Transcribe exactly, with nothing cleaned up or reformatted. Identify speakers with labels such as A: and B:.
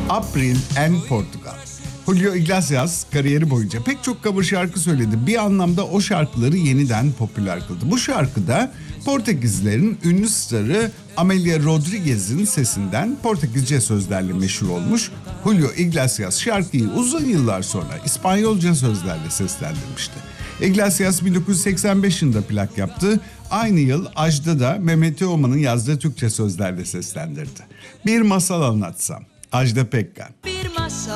A: April en Portugal. Julio Iglesias kariyeri boyunca pek çok cover şarkı söyledi. Bir anlamda o şarkıları yeniden popüler kıldı. Bu şarkıda Portekizlerin ünlü starı Amélia Rodriguez'in sesinden Portekizce sözlerle meşhur olmuş. Julio Iglesias şarkıyı uzun yıllar sonra İspanyolca sözlerle seslendirmişti. Iglesias bin dokuz yüz seksen beş yılında plak yaptı. Aynı yıl Ajda da Mehmet Teoman'ın yazdığı Türkçe sözlerle seslendirdi. Bir masal anlatsam. Ajda Pekkan.
B: Bir masal